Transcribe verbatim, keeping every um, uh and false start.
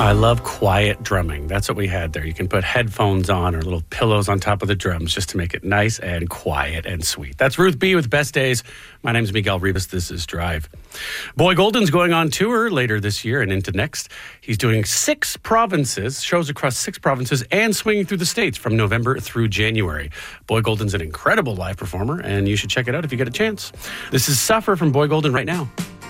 I love quiet drumming. That's what we had there. You can put headphones on or little pillows on top of the drums just to make it nice and quiet and sweet. That's Ruth B. with Best Days. My name's Miguel Ribas. This is Drive. Boy Golden's going on tour later this year and into next. He's doing six provinces, shows across six provinces, and swinging through the States from November through January. Boy Golden's an incredible live performer, and you should check it out if you get a chance. This is Suffer from Boy Golden right now.